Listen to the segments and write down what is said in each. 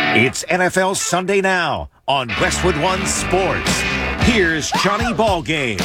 It's NFL Sunday Now on Westwood One Sports. Here's Johnny Ballgame.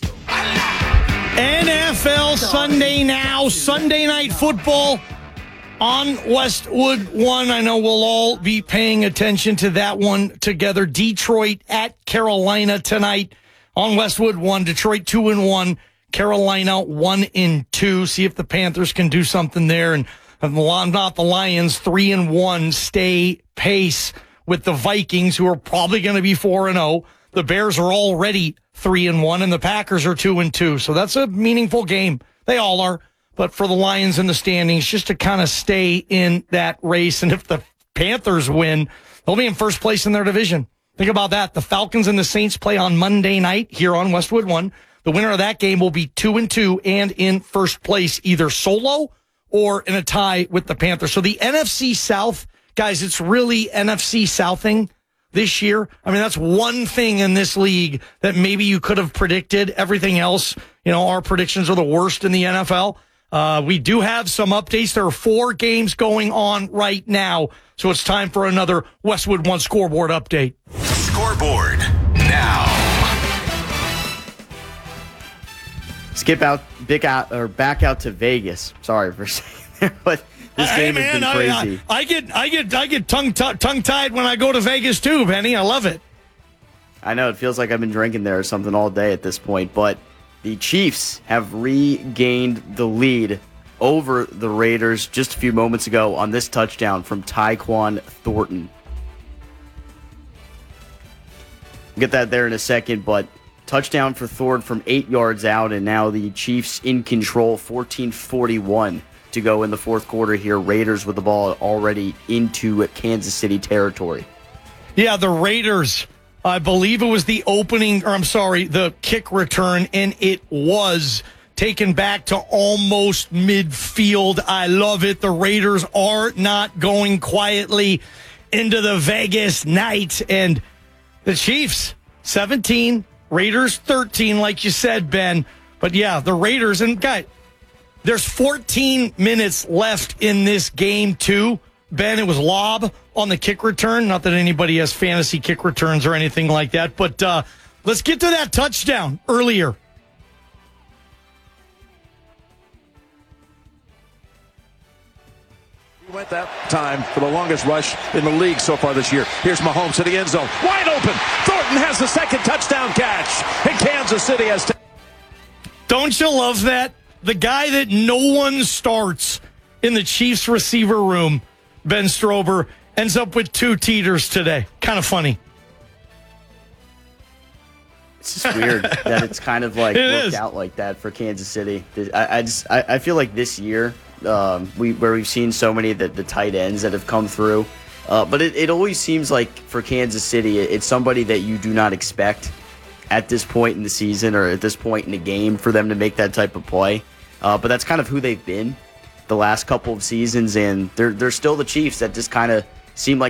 NFL Sunday Now, Sunday Night Football on Westwood One. I know we'll all be paying attention to that one together. Detroit at Carolina tonight on Westwood One. Detroit 2-1, Carolina 1-2. See if the Panthers can do something there. And not the Lions, 3-1, stay pace with the Vikings, who are probably going to be 4-0. The Bears are already 3-1, and the Packers are 2-2. So that's a meaningful game. They all are. But for the Lions in the standings, just to kind of stay in that race. And if the Panthers win, they'll be in first place in their division. Think about that. The Falcons and the Saints play on Monday night here on Westwood One. The winner of that game will be 2-2 and in first place, either solo or in a tie with the Panthers. So the NFC South, guys, it's really NFC Southing this year. I mean, that's one thing in this league that maybe you could have predicted. Everything else, our predictions are the worst in the NFL. We do have some updates. There are 4 games going on right now. So it's time for another Westwood One scoreboard update. Scoreboard now. Back out to Vegas. Sorry for saying that, but this game has been crazy. I get tongue-tied when I go to Vegas too, Benny. I love it. I know, it feels like I've been drinking there or something all day at this point, but the Chiefs have regained the lead over the Raiders just a few moments ago on this touchdown from Tyquan Thornton. We'll get that there in a second, but touchdown for Thornton from 8 yards out, and now the Chiefs in control, 14:41 to go in the fourth quarter here. Raiders with the ball already into Kansas City territory. Yeah, the Raiders, I believe it was the kick return, and it was taken back to almost midfield. I love it. The Raiders are not going quietly into the Vegas night, and the Chiefs, 17, Raiders 13, like you said, Ben. But yeah, the Raiders, and guys, there's 14 minutes left in this game, too. Ben, it was lob on the kick return. Not that anybody has fantasy kick returns or anything like that, but let's get to that touchdown earlier. He went that time for the longest rush in the league so far this year. Here's Mahomes to the end zone. Wide open. Thornton has the second touchdown catch. And Kansas City has... Don't you love that? The guy that no one starts in the Chiefs receiver room, Ben Strober, ends up with 2 teeters today. Kind of funny. It's just weird that it's kind of like worked out like that for Kansas City. I feel like this year, where we've seen so many of the tight ends that have come through, but it always seems like for Kansas City, it's somebody that you do not expect at this point in the season or at this point in the game for them to make that type of play. But that's kind of who they've been the last couple of seasons, and they're still the Chiefs that just kind of seem like